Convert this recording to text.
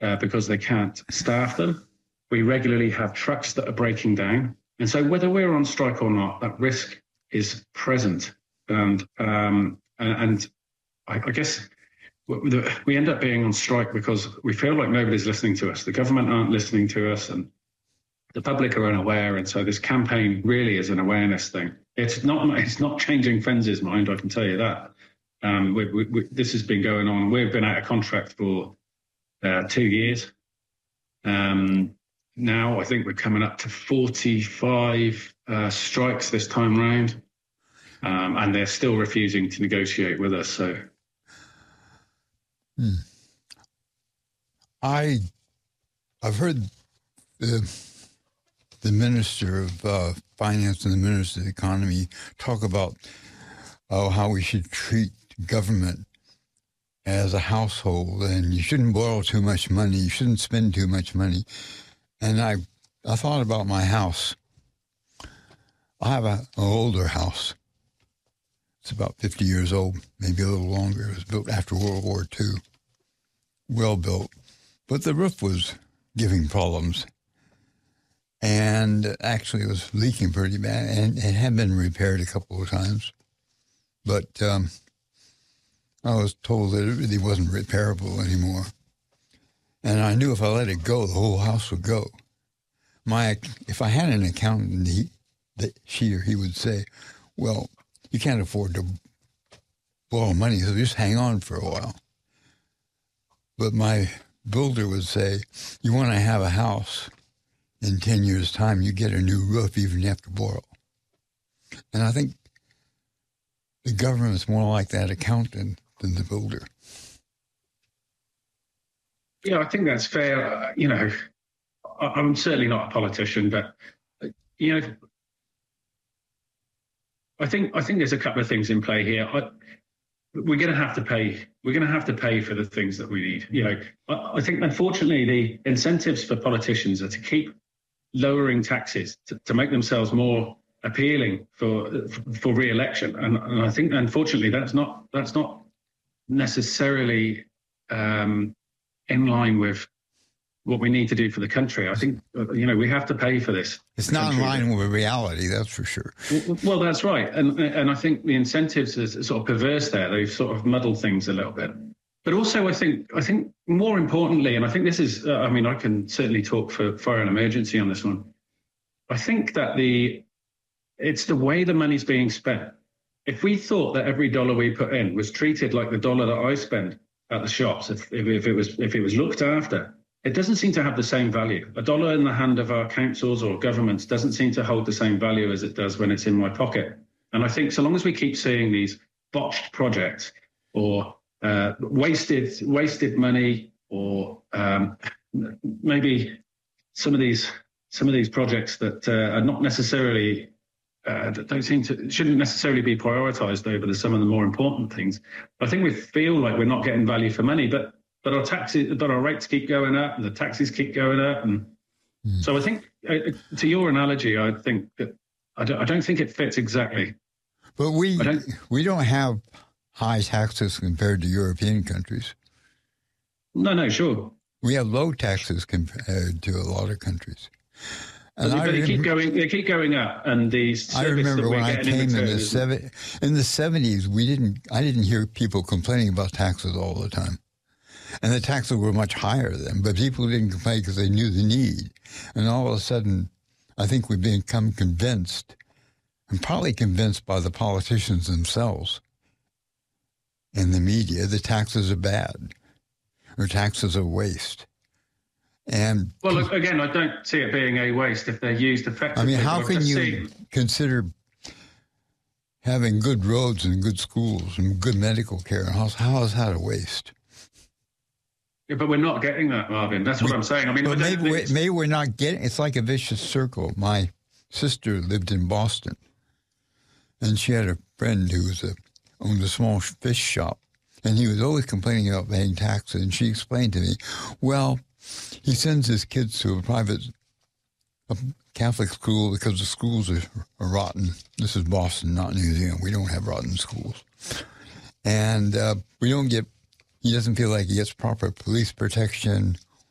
because they can't staff them. We regularly have trucks that are breaking down. And so whether we're on strike or not, that risk is present. And I guess we end up being on strike because we feel like nobody's listening to us. The government aren't listening to us, and the public are unaware. And so this campaign really is an awareness thing. It's not changing FENS's mind, I can tell you that. This has been going on. We've been out of contract for 2 years. Now I think we're coming up to 45 strikes this time round, and they're still refusing to negotiate with us. So, I've heard the Minister of Finance and the Minister of the Economy talk about how we should treat government as a household, and you shouldn't borrow too much money, you shouldn't spend too much money. And I thought about my house. I have an older house. It's about 50 years old, maybe a little longer. It was built after World War II, well built. But the roof was giving problems. And actually it was leaking pretty bad, and it had been repaired a couple of times. But I was told that it really wasn't repairable anymore. And I knew if I let it go, the whole house would go. If I had an accountant, she or he would say, well, you can't afford to borrow money, so just hang on for a while. But my builder would say, you want to have a house in 10 years' time, you get a new roof even if you have to borrow. And I think the government's more like that accountant than the builder. Yeah, I think that's fair. I'm certainly not a politician, but I think there's a couple of things in play here. We're going to have to pay. We're going to have to pay for the things that we need. I think unfortunately the incentives for politicians are to keep lowering taxes to make themselves more appealing for re-election, and I think unfortunately that's not necessarily in line with what we need to do for the country. I think, we have to pay for this. It's not in line with reality, that's for sure. Well, that's right. And I think the incentives are sort of perverse there. They've sort of muddled things a little bit. But also, I think more importantly, and I think this is, I can certainly talk for Fire and Emergency on this one. I think that it's the way the money's being spent. If we thought that every dollar we put in was treated like the dollar that I spend at the shops, if it was looked after, it doesn't seem to have the same value. A dollar in the hand of our councils or governments doesn't seem to hold the same value as it does when it's in my pocket. And I think so long as we keep seeing these botched projects or wasted money, or maybe some of these projects that are not necessarily shouldn't necessarily be prioritized over some of the more important things. I think we feel like we're not getting value for money, but our rates keep going up, and the taxes keep going up, and so I think to your analogy, I think that I don't think it fits exactly. But we don't have high taxes compared to European countries. No, sure. We have low taxes compared to a lot of countries. And they keep going up, and these. I remember when I came in the 70s, I didn't hear people complaining about taxes all the time, and the taxes were much higher then. But people didn't complain because they knew the need, and all of a sudden, I think we've become convinced, and probably convinced by the politicians themselves and the media, that taxes are bad or taxes are waste. And well, look, again, I don't see it being a waste if they're used effectively. How can you consider having good roads and good schools and good medical care? How is that a waste? Yeah, but we're not getting that, Marvin. That's what I'm saying. But maybe we're not getting. It's like a vicious circle. My sister lived in Boston, and she had a friend who owned a small fish shop, and he was always complaining about paying taxes. And she explained to me, well, he sends his kids to a Catholic school because the schools are rotten. This is Boston, not New Zealand. We don't have rotten schools. And he doesn't feel like he gets proper police protection